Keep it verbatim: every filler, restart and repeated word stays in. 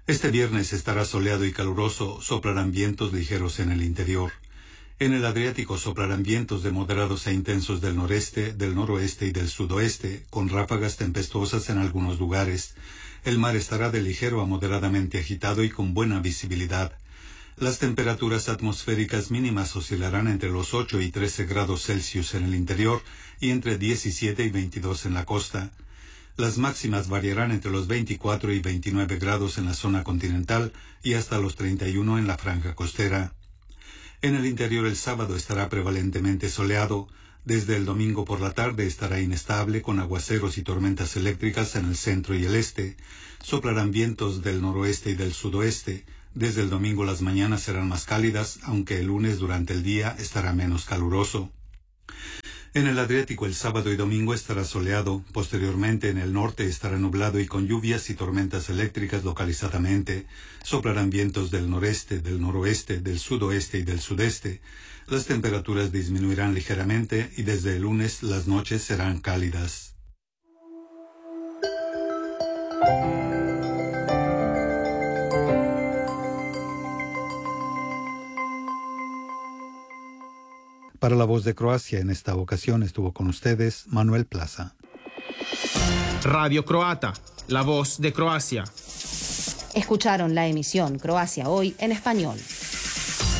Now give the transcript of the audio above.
Este viernes estará soleado y caluroso, soplarán vientos ligeros en el interior. En el Adriático soplarán vientos de moderados e intensos del noreste, del noroeste y del sudoeste, con ráfagas tempestuosas en algunos lugares. El mar estará de ligero a moderadamente agitado y con buena visibilidad. Las temperaturas atmosféricas mínimas oscilarán entre los ocho y trece grados Celsius en el interior y entre diecisiete y veintidós en la costa. Las máximas variarán entre los veinticuatro y veintinueve grados en la zona continental y hasta los treinta y uno en la franja costera. En el interior el sábado estará prevalentemente soleado. Desde el domingo por la tarde estará inestable con aguaceros y tormentas eléctricas en el centro y el este. Soplarán vientos del noroeste y del sudoeste. Desde el domingo las mañanas serán más cálidas, aunque el lunes durante el día estará menos caluroso. En el Adriático el sábado y domingo estará soleado. Posteriormente en el norte estará nublado y con lluvias y tormentas eléctricas localizadamente. Soplarán vientos del noreste, del noroeste, del sudoeste y del sudeste. Las temperaturas disminuirán ligeramente y desde el lunes las noches serán cálidas. Para La Voz de Croacia, en esta ocasión estuvo con ustedes Manuel Plaza. Radio Croata, La Voz de Croacia. Escucharon la emisión Croacia Hoy en español.